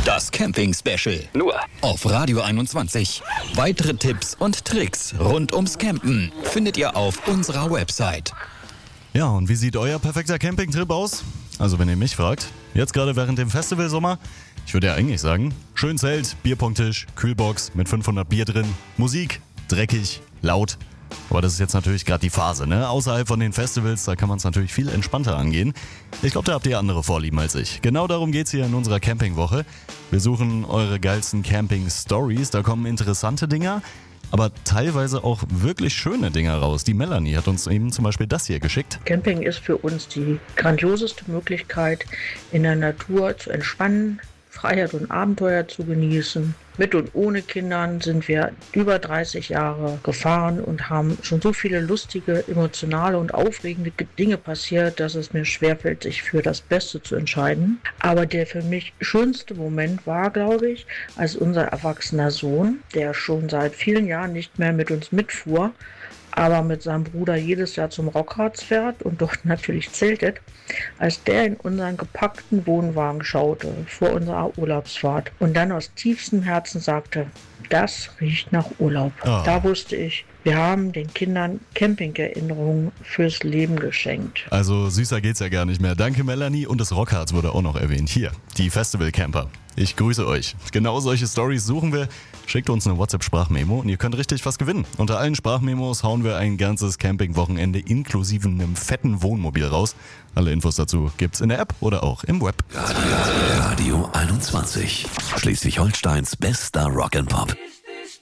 Das Camping-Special. Nur auf Radio 21. Weitere Tipps und Tricks rund ums Campen findet ihr auf unserer Website. Ja, und wie sieht euer perfekter Campingtrip aus? Also wenn ihr mich fragt, jetzt gerade während dem Festivalsommer, ich würde ja eigentlich sagen, schön Zelt, Bierpongtisch, Kühlbox mit 500 Bier drin, Musik, dreckig, laut. Aber das ist jetzt natürlich gerade die Phase, ne? Außerhalb von den Festivals, da kann man es natürlich viel entspannter angehen. Ich glaube, da habt ihr andere Vorlieben als ich. Genau darum geht's hier in unserer Campingwoche. Wir suchen eure geilsten Camping-Stories, da kommen interessante Dinger, aber teilweise auch wirklich schöne Dinger raus. Die Melanie hat uns eben zum Beispiel das hier geschickt. Camping ist für uns die grandioseste Möglichkeit, in der Natur zu entspannen, Freiheit und Abenteuer zu genießen. Mit und ohne Kindern sind wir über 30 Jahre gefahren und haben schon so viele lustige, emotionale und aufregende Dinge passiert, dass es mir schwerfällt, sich für das Beste zu entscheiden. Aber der für mich schönste Moment war, glaube ich, als unser erwachsener Sohn, der schon seit vielen Jahren nicht mehr mit uns mitfuhr, aber mit seinem Bruder jedes Jahr zum Rockharz fährt und dort natürlich zeltet, als der in unseren gepackten Wohnwagen schaute vor unserer Urlaubsfahrt und dann aus tiefstem Herzen sagte, das riecht nach Urlaub. Oh. Da wusste ich, wir haben den Kindern Campingerinnerungen fürs Leben geschenkt. Also süßer geht's ja gar nicht mehr. Danke Melanie, und das Rockharz wurde auch noch erwähnt. Hier, die Festival-Camper. Ich grüße euch. Genau solche Stories suchen wir. Schickt uns eine WhatsApp-Sprachmemo und ihr könnt richtig was gewinnen. Unter allen Sprachmemos hauen wir ein ganzes Campingwochenende inklusive einem fetten Wohnmobil raus. Alle Infos dazu gibt's in der App oder auch im Web. Radio 21. Schleswig-Holsteins bester Rock'n'Pop.